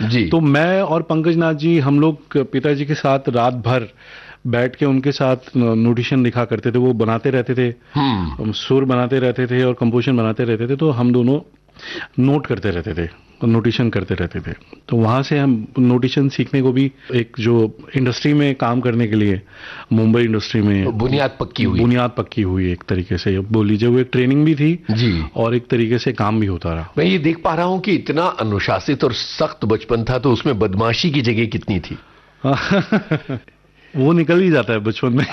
जी। तो मैं और पंकज नाथ जी हम लोग पिताजी के साथ रात भर बैठ के उनके साथ नोटेशन लिखा करते थे, वो बनाते रहते थे, हम सुर बनाते रहते थे और कंपोजिशन बनाते रहते थे, तो हम दोनों नोट करते रहते थे, नोटेशन करते रहते थे। तो वहां से हम नोटेशन सीखने को भी, एक जो इंडस्ट्री में काम करने के लिए, मुंबई इंडस्ट्री में बुनियाद पक्की हुई एक तरीके से बोल लीजिए। वो एक ट्रेनिंग भी थी जी, और एक तरीके से काम भी होता रहा। मैं ये देख पा रहा हूं कि इतना अनुशासित और सख्त बचपन था, तो उसमें बदमाशी की जगह कितनी थी? वो निकल ही जाता है बचपन में।